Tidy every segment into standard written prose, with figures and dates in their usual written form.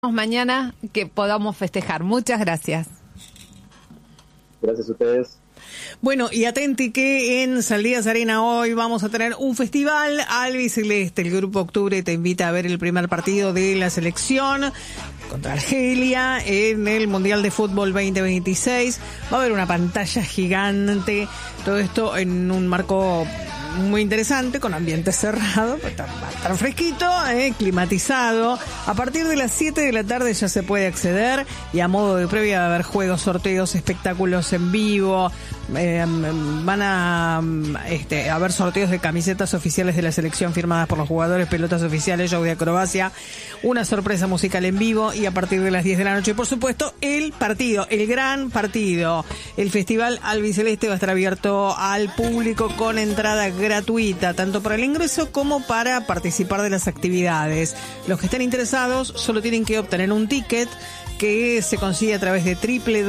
mañana que podamos festejar. Muchas gracias. Gracias a ustedes. Bueno, y atenti que en Saldías Arena hoy vamos a tener un festival albiceleste. El Grupo Octubre te invita a ver el primer partido de la selección contra Argelia en el Mundial de Fútbol 2026. Va a haber una pantalla gigante, todo esto en un marco muy interesante, con ambiente cerrado, va a estar fresquito, climatizado. A partir de las 7 de la tarde ya se puede acceder y a modo de previa va a haber juegos, sorteos, espectáculos en vivo. Van a haber sorteos de camisetas oficiales de la selección firmadas por los jugadores, pelotas oficiales, show de acrobacia, una sorpresa musical en vivo y a partir de las 10 de la noche, por supuesto, el partido, el gran partido. El Festival Albiceleste va a estar abierto al público con entrada gratuita, tanto para el ingreso como para participar de las actividades. Los que estén interesados solo tienen que obtener un ticket que se consigue a través de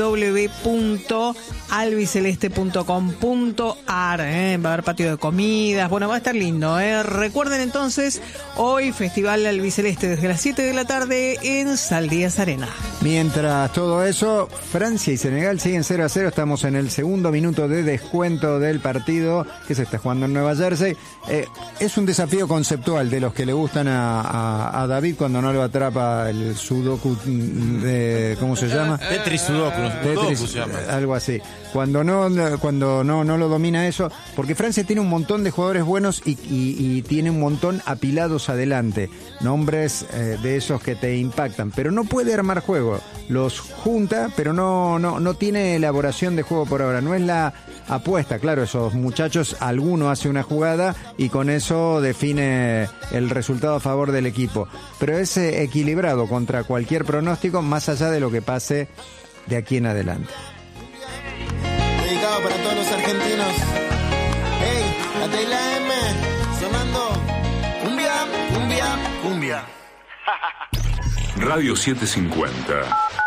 www.albiceleste.com.ar. Va a haber patio de comidas, bueno, va a estar lindo. Recuerden entonces, hoy Festival Albiceleste desde las 7 de la tarde en Saldías Arena. Mientras todo eso, Francia y Senegal siguen 0-0, estamos en el segundo minuto de descuento del partido que se está jugando en Nueva Jersey. Es un desafío conceptual de los que le gustan a David cuando no lo atrapa el sudoku ¿cómo se llama? Tetris Sudoku, se llama. Algo así. Cuando no lo domina eso, porque Francia tiene un montón de jugadores buenos y tiene un montón apilados adelante, nombres de esos que te impactan, pero no puede armar juego. Los junta, pero no tiene elaboración de juego por ahora. No es la apuesta, claro, esos muchachos, alguno hace una jugada y con eso define el resultado a favor del equipo. Pero es equilibrado contra cualquier pronóstico, más allá de lo que pase de aquí en adelante. Dedicado para todos los argentinos. Hey, la Tela M, sonando cumbia, cumbia, cumbia. Radio 750.